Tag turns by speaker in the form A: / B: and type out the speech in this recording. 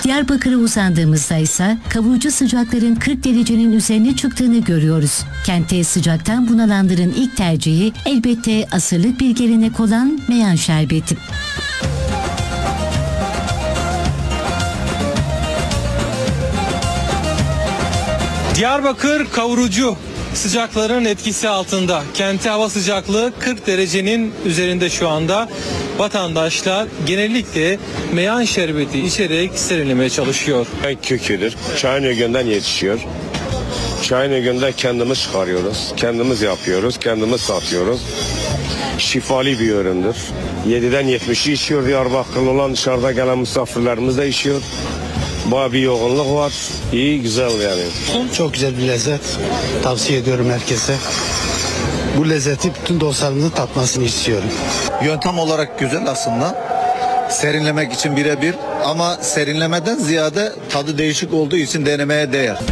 A: Diyarbakır'a uzandığımızda ise kavurucu sıcakların 40 derecenin üzerine çıktığını görüyoruz. Kente sıcaktan bunalanların ilk tercihi elbette asırlık bir gelenek olan meyan şerbeti.
B: Diyarbakır kavurucu sıcakların etkisi altında. Kenti hava sıcaklığı 40 derecenin üzerinde şu anda. Vatandaşlar genellikle meyan şerbeti içerek serinlemeye çalışıyor.
C: Köküdür. Çayınögün'den yetişiyor. Çayınögün'den kendimiz çıkarıyoruz. Kendimiz yapıyoruz. Kendimiz satıyoruz. Şifalı bir üründür. 7'den 70'i içiyor Diyarbakırlı olan, dışarıda gelen misafirlerimiz de içiyor. Bayağı bir yoğunluk var. İyi, güzel yani.
D: Çok güzel bir lezzet. Tavsiye ediyorum herkese. Bu lezzeti bütün dostlarımızın tatmasını istiyorum.
E: Yöntem olarak güzel aslında. Serinlemek için birebir ama serinlemeden ziyade tadı değişik olduğu için denemeye değer.